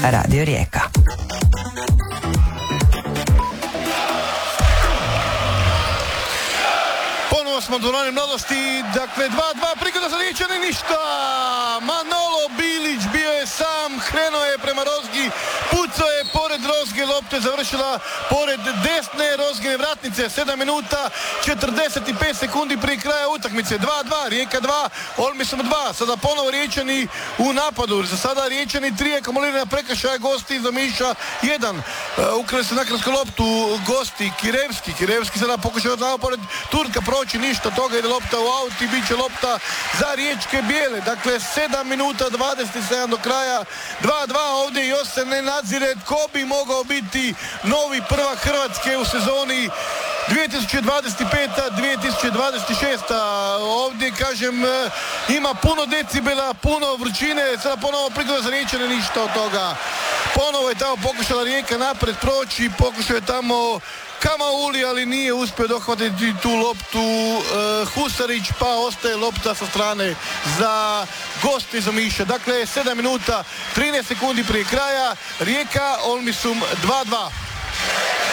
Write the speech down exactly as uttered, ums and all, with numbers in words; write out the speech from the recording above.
Radio Rijeka. Ponovo smo dvorani mladosti, dakle dva dva, prigoda za Riječane, ništa. Manolo Bilić bio je sam, krenuo je prema Rozgi, pucao je pored Rozge, lopta je završila pored desne Rozgine vratnice. sedam minuta četrdeset pet sekundi prije kraja utakmice. dva dva, Rijeka dva, Olmisum dva. Sada ponovo Riječani u napadu. Za sada Riječani tri akumulirana prekršaja, gosti iz Omiša jedan. Uh, ukrali se nakratko loptu gosti Kirevski. Kirevski sada pokušao znao pored Turka proći, ništa od toga, ide lopta u aut i bit će lopta za Riječke bijele. Dakle sedam minuta dvadeset sedam do kraja. dva dva, ovdje još se ne nadzire tko bi mogao biti novi prvak Hrvatske u sezoni dvije tisuće dvadeset peta dvije tisuće dvadeset šesta. Ovdje, kažem, ima puno decibela, puno vrućine, sada ponovo prigoda za Riječane, ništa od toga. Ponovo je tamo pokušala Rijeka napred proći, pokušao je tamo Kamauli, ali nije uspio dohvatiti tu loptu uh, Husarić, pa ostaje lopta sa strane za goste iz Omiša. Dakle, sedam minuta trinaest sekundi prije kraja, Rijeka Olmisum dva dva.